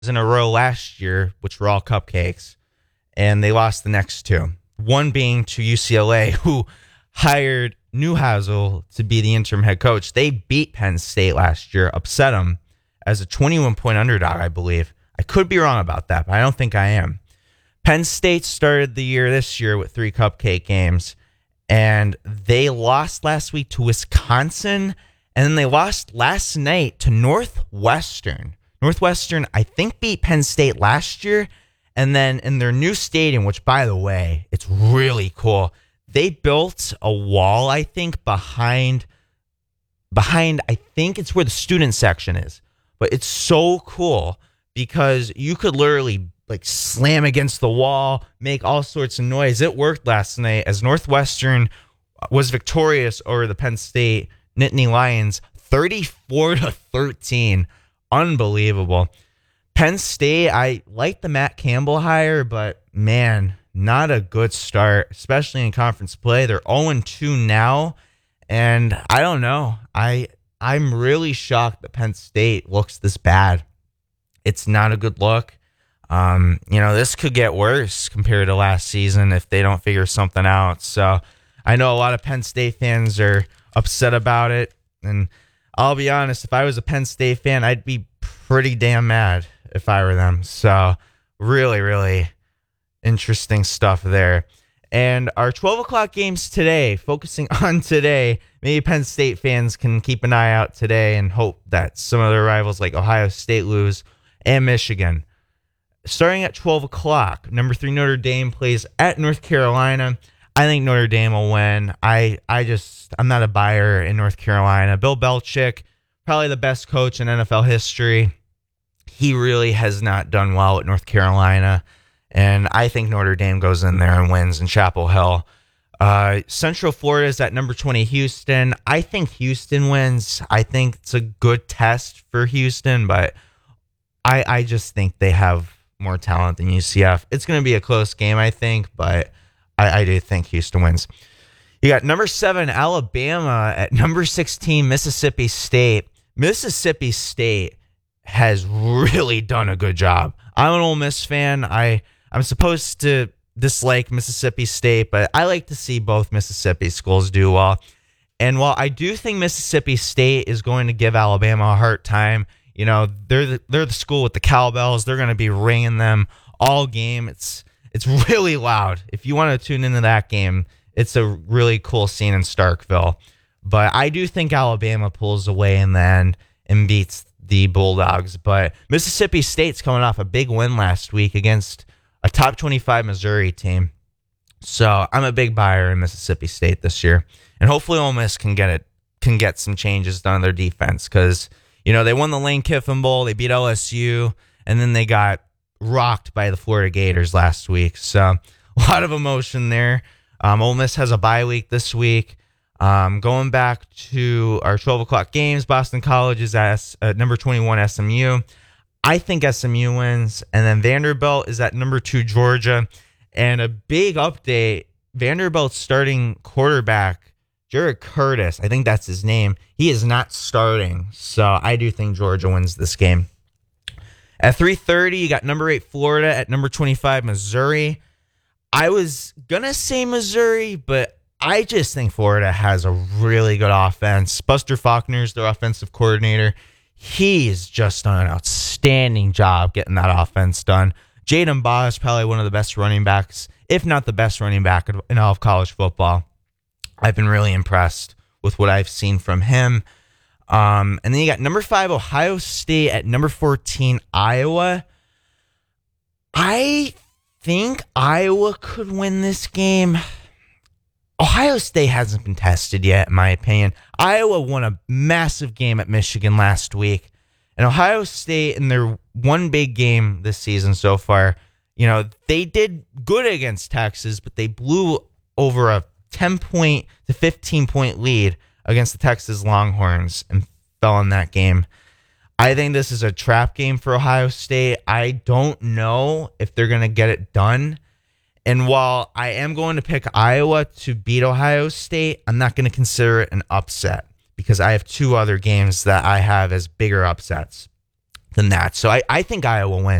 in a row last year, which were all cupcakes, and they lost the next two. One being to UCLA, who hired Newhouse to be the interim head coach. They beat Penn State last year, upset them as a 21-point underdog, I believe. I could be wrong about that, but I don't think I am. Penn State started the year this year with 3 cupcake games, and they lost last week to Wisconsin, and then they lost last night to Northwestern. Northwestern, I think, beat Penn State last year, and then in their new stadium, which, by the way, it's really cool, they built a wall, I think, behind, I think it's where the student section is. But it's so cool because you could literally like slam against the wall, make all sorts of noise. It worked last night as Northwestern was victorious over the Penn State Nittany Lions, 34-13. Unbelievable. Penn State, I like the Matt Campbell hire, but man, not a good start, especially in conference play. They're 0-2 now, and I don't know. I'm really shocked that Penn State looks this bad. It's not a good look. This could get worse compared to last season if they don't figure something out. So I know a lot of Penn State fans are upset about it. And I'll be honest, if I was a Penn State fan, I'd be pretty damn mad if I were them. So really, really interesting stuff there. And our 12 o'clock games today, focusing on today, maybe Penn State fans can keep an eye out today and hope that some of their rivals like Ohio State lose and Michigan. Starting at 12 o'clock, number 3 Notre Dame plays at North Carolina. I think Notre Dame will win. I'm not a buyer in North Carolina. Bill Belichick, probably the best coach in NFL history. He really has not done well at North Carolina. And I think Notre Dame goes in there and wins in Chapel Hill. Central Florida is at number 20 Houston. I think Houston wins. I think it's a good test for Houston, but I just think they have more talent than UCF. It's going to be a close game, I think, but I do think Houston wins. You got number 7 Alabama at number 16 Mississippi State. Mississippi State has really done a good job. I'm an Ole Miss fan. I'm supposed to dislike Mississippi State, but I like to see both Mississippi schools do well. And while I do think Mississippi State is going to give Alabama a hard time, they're the school with the cowbells. They're going to be ringing them all game. It's really loud. If you want to tune into that game, it's a really cool scene in Starkville. But I do think Alabama pulls away in the end and beats the Bulldogs. But Mississippi State's coming off a big win last week against a top 25 Missouri team. So I'm a big buyer in Mississippi State this year. And hopefully Ole Miss can get some changes done on their defense because, they won the Lane Kiffin Bowl. They beat LSU. And then they got rocked by the Florida Gators last week. So a lot of emotion there. Ole Miss has a bye week this week. Going back to our 12 o'clock games, Boston College is at number 21 SMU. I think SMU wins. And then Vanderbilt is at number 2 Georgia. And a big update, Vanderbilt's starting quarterback, Jared Curtis, I think that's his name. He is not starting. So I do think Georgia wins this game. At 3:30, you got number 8 Florida at number 25 Missouri. I was going to say Missouri, but I just think Florida has a really good offense. Buster Faulkner's their offensive coordinator. He's just done an outstanding job getting that offense done. Jaden Baugh is probably one of the best running backs, if not the best running back in all of college football. I've been really impressed with what I've seen from him. And then you got number 5 Ohio State at number 14 Iowa. I think Iowa could win this game. Ohio State hasn't been tested yet, in my opinion. Iowa won a massive game at Michigan last week. And Ohio State, in their one big game this season so far, they did good against Texas, but they blew over a 10-point to 15-point lead against the Texas Longhorns and fell in that game. I think this is a trap game for Ohio State. I don't know if they're going to get it done. And while I am going to pick Iowa to beat Ohio State, I'm not going to consider it an upset because I have 2 other games that I have as bigger upsets. than that. So I think Iowa wins.